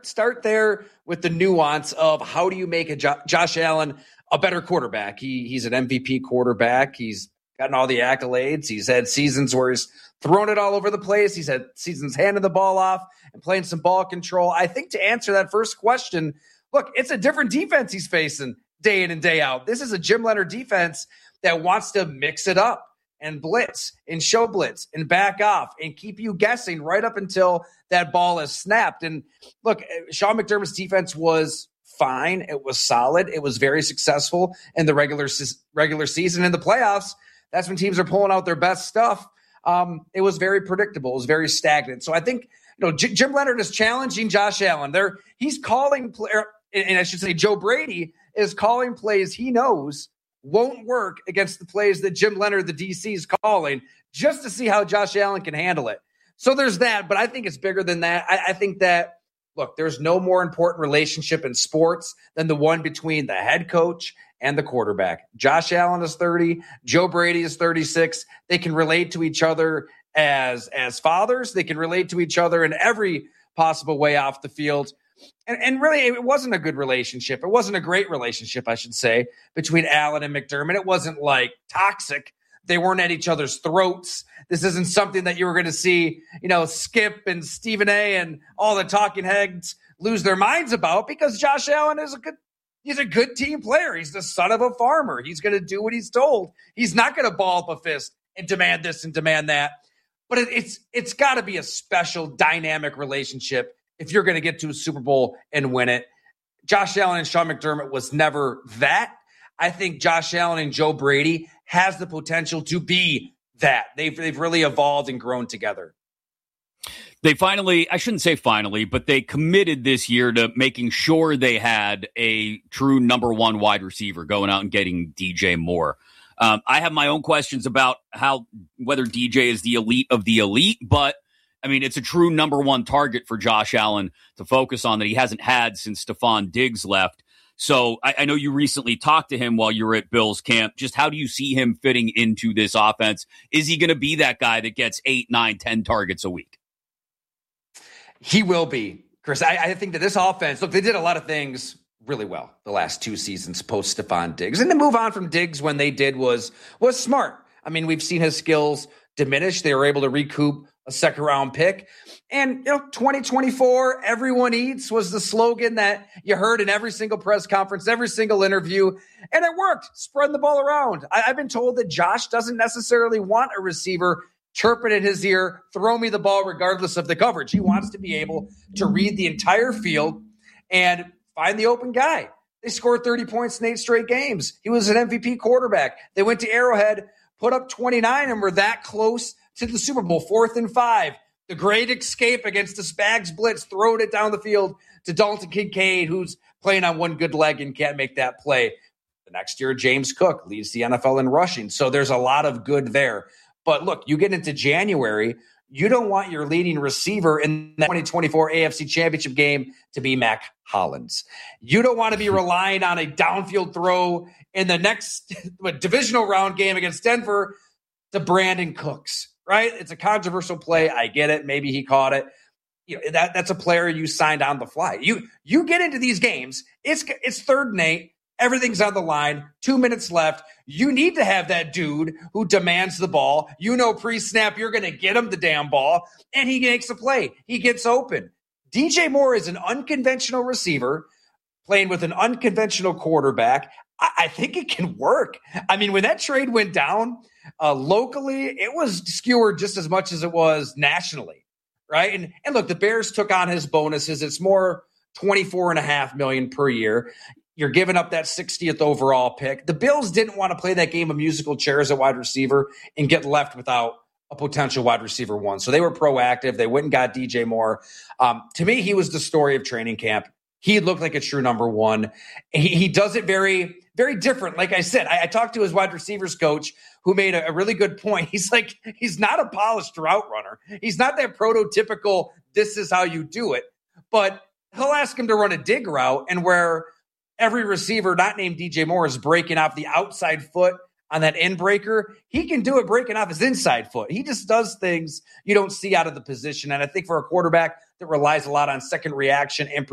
start there with the nuance of how do you make a Josh Allen a better quarterback. He's an MVP quarterback. He's gotten all the accolades. He's had seasons where he's thrown it all over the place. He's had seasons handing the ball off and playing some ball control. I think to answer that first question, look, it's a different defense he's facing day in and day out. This is a Jim Leonhard defense that wants to mix it up and blitz and show blitz and back off and keep you guessing right up until that ball is snapped. And look, Sean McDermott's defense was fine. It was solid. It was very successful in the regular season. In the playoffs, that's when teams are pulling out their best stuff. It was very predictable. It was very stagnant. So I think, Jim Leonhard is challenging Josh Allen. He's calling, and I should say Joe Brady is calling plays he knows won't work against the plays that Jim Leonhard, the DC, is calling, just to see how Josh Allen can handle it. So there's that, but I think it's bigger than that. I think that, look, there's no more important relationship in sports than the one between the head coach and the quarterback. Josh Allen is 30. Joe Brady is 36. They can relate to each other as fathers. They can relate to each other in every possible way off the field. And really, it wasn't a good relationship. It wasn't a great relationship, I should say, between Allen and McDermott. It wasn't like toxic. They weren't at each other's throats. This isn't something that you were going to see, Skip and Stephen A. and all the talking heads lose their minds about, because Josh Allen is he's a good team player. He's the son of a farmer. He's going to do what he's told. He's not going to ball up a fist and demand this and demand that. But it's got to be a special dynamic relationship if you're going to get to a Super Bowl and win it. Josh Allen and Sean McDermott was never that. I think Josh Allen and Joe Brady has the potential to be that. They've really evolved and grown together. They finally, I shouldn't say finally, but they committed this year to making sure they had a true number one wide receiver going out and getting DJ Moore. I have my own questions about whether DJ is the elite of the elite, but I mean, it's a true number one target for Josh Allen to focus on that he hasn't had since Stephon Diggs left. So I know you recently talked to him while you were at Bills camp. Just how do you see him fitting into this offense? Is he going to be that guy that gets 8, 9, 10 targets a week? He will be, Chris. I think that this offense, look, they did a lot of things really well the last 2 seasons post Stephon Diggs. And to move on from Diggs when they did was smart. I mean, we've seen his skills diminish. They were able to recoup a second-round pick. And, 2024, everyone eats was the slogan that you heard in every single press conference, every single interview, and it worked, spreading the ball around. I've been told that Josh doesn't necessarily want a receiver chirping in his ear, throw me the ball regardless of the coverage. He wants to be able to read the entire field and find the open guy. They scored 30 points in 8 straight games. He was an MVP quarterback. They went to Arrowhead, put up 29, and were that close to the Super Bowl, 4th and 5. The great escape against the Spags blitz, throwing it down the field to Dalton Kincaid, who's playing on one good leg and can't make that play. The next year, James Cook leads the NFL in rushing. So there's a lot of good there. But look, you get into January, you don't want your leading receiver in the 2024 AFC Championship game to be Mac Hollins. You don't want to be relying on a downfield throw in the next divisional round game against Denver to Brandon Cooks, right? It's a controversial play. I get it. Maybe he caught it. That's a player you signed on the fly. You get into these games. It's 3rd and 8. Everything's on the line. 2 minutes left. You need to have that dude who demands the ball. Pre-snap, you're going to get him the damn ball, and he makes a play. He gets open. DJ Moore is an unconventional receiver playing with an unconventional quarterback. I think it can work. I mean, when that trade went down locally, it was skewered just as much as it was nationally, right? And look, the Bears took on his bonuses. It's more $24.5 million per year. You're giving up that 60th overall pick. The Bills didn't want to play that game of musical chairs at wide receiver and get left without a potential wide receiver 1. So they were proactive. They went and got DJ Moore. To me, he was the story of training camp. He looked like a true number 1. He does it very, very different. Like I said, I talked to his wide receivers coach who made a really good point. He's like, he's not a polished route runner. He's not that prototypical, this is how you do it. But he'll ask him to run a dig route, and where every receiver not named DJ Moore is breaking off the outside foot on that end breaker, he can do it breaking off his inside foot. He just does things you don't see out of the position. And I think for a quarterback that relies a lot on second reaction and